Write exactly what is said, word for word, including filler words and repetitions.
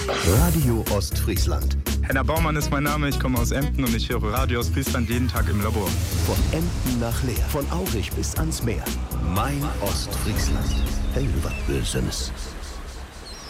Radio Ostfriesland. Henner Baumann ist mein Name, ich komme aus Emden und ich höre Radio Ostfriesland jeden Tag im Labor. Von Emden nach Leer, von Aurich bis ans Meer. Mein Ostfriesland. Hey, was Böses.